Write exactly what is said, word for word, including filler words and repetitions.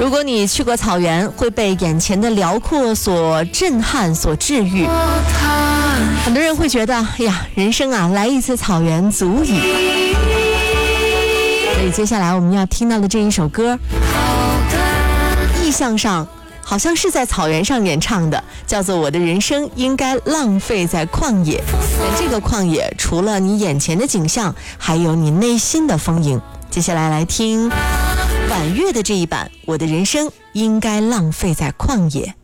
如果你去过草原，会被眼前的辽阔所震撼、所治愈。很多人会觉得，哎呀，人生啊，来一次草原足矣。所以接下来我们要听到的这一首歌，意象上好像是在草原上演唱的，叫做《我的人生应该浪费在旷野》。但这个旷野除了你眼前的景象，还有你内心的丰盈。接下来来听婉乐的这一版《我的人生应该浪费在旷野》。